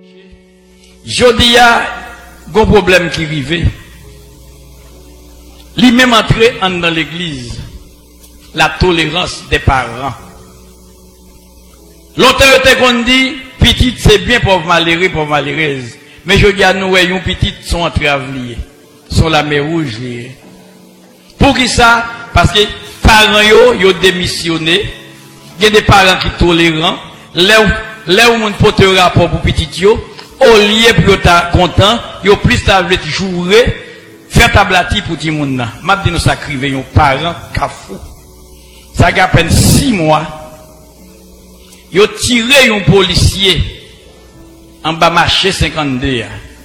Jodi a un problème qui arrive. Lui même entré dans l'église. La tolérance des parents. L'autorité qu'on dit, petite c'est bien pour malheureux, pour malheureuse. Mais je dis à nous, les petites sont entraves liées. Sont la mer rouge liée. Pour qui ça? Parce que parents yo démissionné. Il y a des parents qui tolérants. Là où on peut te rapport pour petit yo, au lieu pour être content, yo plus ta veut jouer, faire tablati pour ti moun nan. M'a dit nous sacrifier yon parents kafou. Ça a à peine 6 mois. Yo tiré un policier en bas marché 52.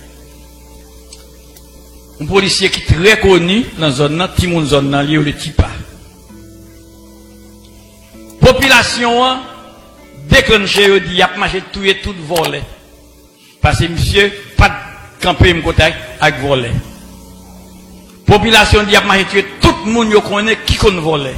Un policier qui est très connu dans la zone, ti moun zone nan li le tipa. Population déclenché yo dit y a marché tout volé. Parce que monsieur pas camper me côté avec volé. Population dit y a marché tout le monde yo connaît qui connaît volé.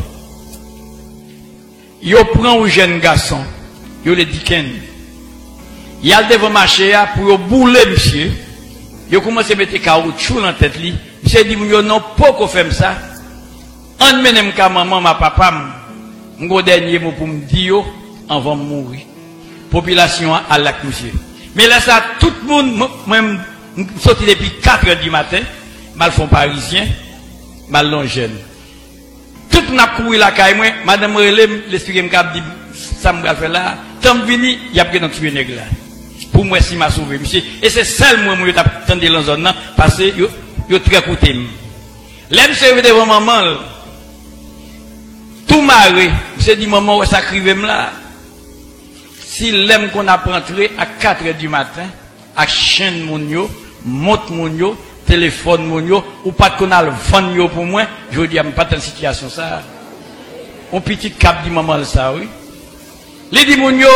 Yo prend un jeune garçon, yo le diken. Il a devant marché pour bouler monsieur. Yo commence à mettre caoutchouc dans tête li. Monsieur dit yo non pas qu'on fait ça. On menem ka maman ma papa. Mon dernier mot pour me dire avant de mourir. Population à la monsieur. Mais là ça tout le monde même sorti depuis 4h du matin, mal font parisien, mal long jeune. Tout n'a couru la caille moi, madame Relem l'expliquer me cap dit ça me va faire là, tant vini, il y a bien tuer nèg là. Pour moi si m'a sauvé monsieur et c'est seul moi t'a tendre dans zone là parce que yo très coûté. L'aime se devant maman tout maré, monsieur dit maman ouais ça crive là. Si l'aime qu'on a rentré à 4h du matin, à chaîne mon yo, monte mon yo, téléphone mon yo, ou pas qu'on a le vendre yo pour moi, je dis à pas dans situation ça. On petit cap dit maman ça oui. Les dit mon yo,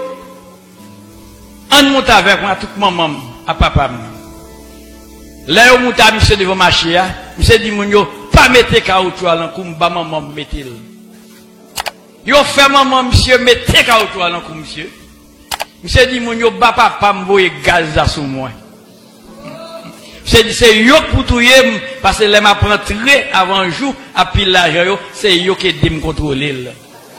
on monte avec moi toute maman à papa. Là on monte à monsieur devant marché, monsieur dit mon yo, pas mettre caoutchouc à l'encou, ba maman mettez le. Yo fait maman monsieur mettez caoutchouc à l'encou monsieur. Monsieur dit mon yo ba papa m'voyer gaz à sous moi. Monsieur dit c'est yo pour touyer parce que les m'a rentré avant jour à pile l'argent c'est yo qui dit me contrôler.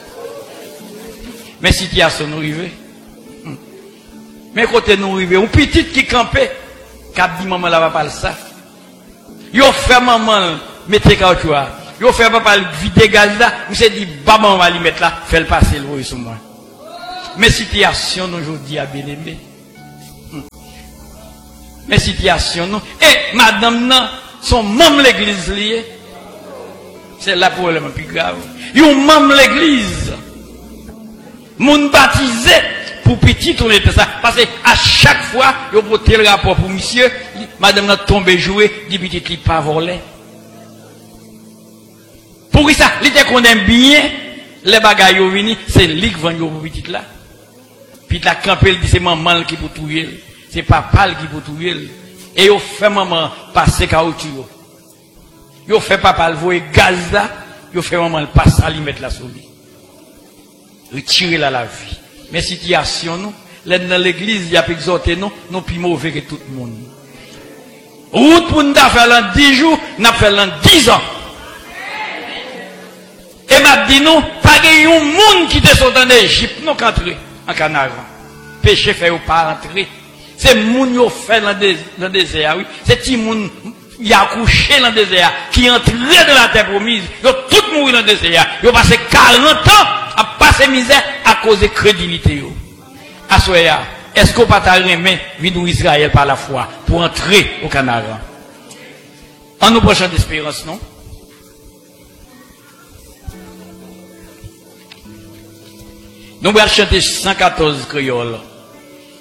Mais situation nous arrive. Mais côté nous arrive, un petit qui campait, cap dit maman là va pas ça. Yo fait maman mettez caoutchouc. Yo fait papa vider gaz là, monsieur dit ba maman va lui mettre là, fait le passer le sur moi. Mais situation aujourd'hui à bien-aimé. Mais situation non. Et madame non, son membre l'église lié. C'est là pour le plus grave. Yon membre l'église. Moun baptisé pour petit on était ça parce que à chaque fois yo porter le rapport pour monsieur, madame n'a tombé jouer, dit petit li pas volé. Pour ça, il te connaît bien les bagages yo vini, c'est lui qui vend yo pour petit là. Puis la campé dit c'est maman qui pour touyer, c'est papa qui pour touyer. Et yo fait maman passer caoutchouc. Yo fait papa le voyer gaz là, yo fait maman le passer à lui mettre la souris. Retirer la vie. Mais situation nous, dans l'église, il y a exhorté nous, nous plus mauvais que tout le monde. Route pour nous faire l'an 10 jours, nous fait l'an 10 ans. Et m'a dit nous, pas de un monde qui descend en Égypte, nous qu'entrer en Canaan. Péché fait ou pas entrer. C'est moun yo fait dans le désert, oui. C'est petit moun y a couché dans le désert, qui entré dans la terre promise. Yo tout mouru dans le désert. Yo passé 40 ans à passer misère à cause de crédulité yo. Assoya, est-ce qu'on pas remettre vidou Israël par la foi pour entrer au Canaan? En nous prochaine d'espérance, non? Nous allons chanter 114 créoles.